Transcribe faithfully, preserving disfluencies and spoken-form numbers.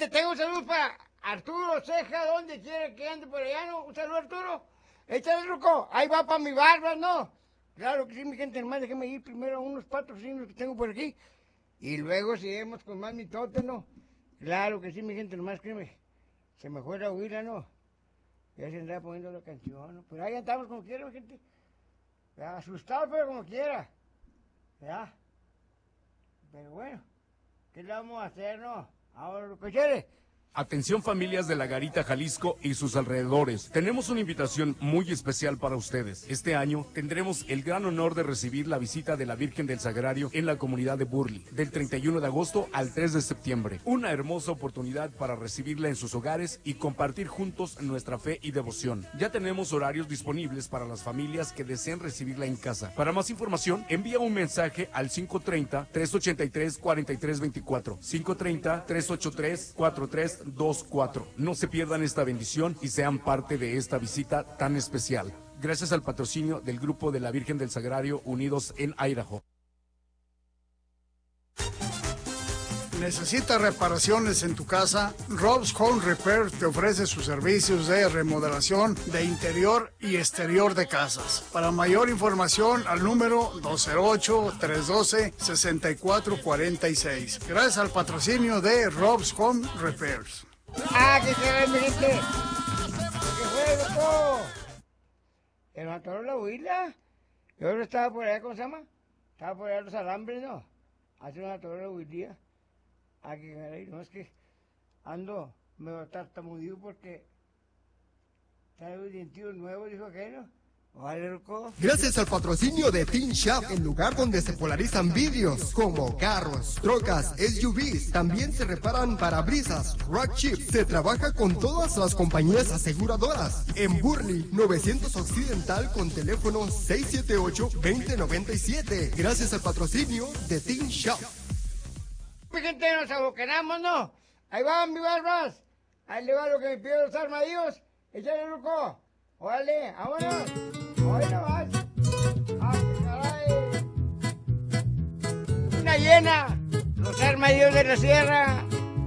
tengo un saludo para Arturo Ceja, donde quiera que ande por allá, ¿no? Un saludo, Arturo. Échale, Ruco. Ahí va para mi barba, ¿no? Claro que sí, mi gente hermana, déjame ir primero a unos patrocinios que tengo por aquí. Y luego seguimos con más mitote, ¿no? Claro que sí, mi gente hermana, créeme. Se me fue la huila, ¿no? Ya se andaba poniendo la canción, ¿no? Pero ahí andamos como quiera, mi gente. Ya, asustado, pero como quiera. Ya. Pero bueno, ¿qué le vamos a hacer, no? Ahora, cocheres. Atención familias de La Garita, Jalisco y sus alrededores. Tenemos una invitación muy especial para ustedes. Este año tendremos el gran honor de recibir la visita de la Virgen del Sagrario en la comunidad de Burley, del treinta y uno de agosto al tres de septiembre. Una hermosa oportunidad para recibirla en sus hogares y compartir juntos nuestra fe y devoción. Ya tenemos horarios disponibles para las familias que deseen recibirla en casa. Para más información, envía un mensaje al cinco treinta, tres ochenta y tres, cuarenta y tres veinticuatro. cinco treinta, tres ochenta y tres, cuarenta y tres veinticuatro. No se pierdan esta bendición y sean parte de esta visita tan especial. Gracias al patrocinio del Grupo de la Virgen del Sagrario Unidos en Idaho. ¿Necesitas reparaciones en tu casa? Rob's Home Repair te ofrece sus servicios de remodelación de interior y exterior de casas. Para mayor información, al número dos cero ocho, tres uno dos, seis cuatro cuatro seis. Gracias al patrocinio de Rob's Home Repairs. ¡Ah, qué caray, mi gente! ¿Qué fue, loco? ¿Se nos atoró la huila? Yo no estaba por allá, ¿cómo se llama? Estaba por allá los alambres, ¿no? Así nos atoró la huilía. Ah, qué caray, no, es que ando medio tartamudido porque traigo dientitos nuevos, dijo aquel, ¿no? Vale, loco. Gracias al patrocinio de Teen Shop, el lugar donde se polarizan vidrios como carros, trocas, S U Vs. También se reparan parabrisas, rock chips. Se trabaja con todas las compañías aseguradoras. En Burley, novecientos Occidental con teléfono seis siete ocho, dos cero nueve siete. Gracias al patrocinio de Teen Shop. Mi gente, nos abocanamos, ¿no? Ahí van, mi barbas. Ahí le va lo que me piden los armadillos. Échale, loco. Órale, vámonos. Hoy no vas. ¡Ay, qué caray! Una llena. Los armadillos de la sierra.